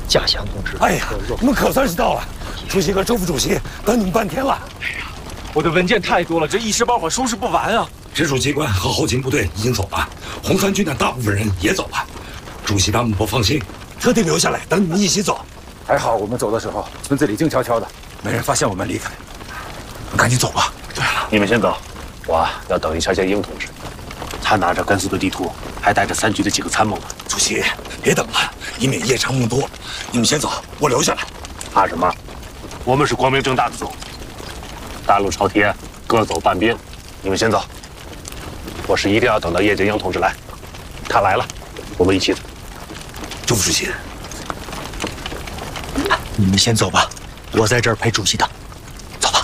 嘉祥同志。 哎呀，你们可算是到了，主席和周副主席等你们半天了。 哎呀，我的文件太多了，这一时半会儿收拾不完啊。 直属机关和后勤部队已经走了，红三军的大部分人也走了。主席他们不放心，特地留下来等你们一起走。 还好我们走的时候，村子里静悄悄的，没人发现我们离开。赶紧走吧。 对了， 你们先走，我要等一下见英同志。他拿着甘肃的地图，还带着3局的几个参谋呢。 主席，别等了，以免夜长梦多。你们先走，我留下来。 怕什么？我们是光明正大的走。大路朝天，各走半边。你们先走，我是一定要等到叶剑英同志来。他来了，我们一起走。 周副主席， 你们先走吧，我在这儿陪主席等。